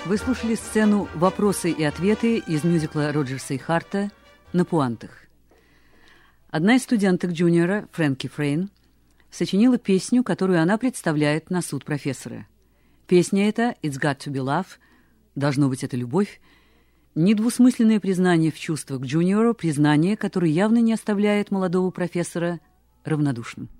Вы слушали сцену «Вопросы и ответы» из мюзикла Роджерса и Харта «На пуантах». Одна из студенток Джуниора, Фрэнки Фрейн, сочинила песню, которую она представляет на суд профессора. Песня эта «It's got to be love», «Должно быть, это любовь», недвусмысленное признание в чувствах к Джуниору, признание, которое явно не оставляет молодого профессора равнодушным.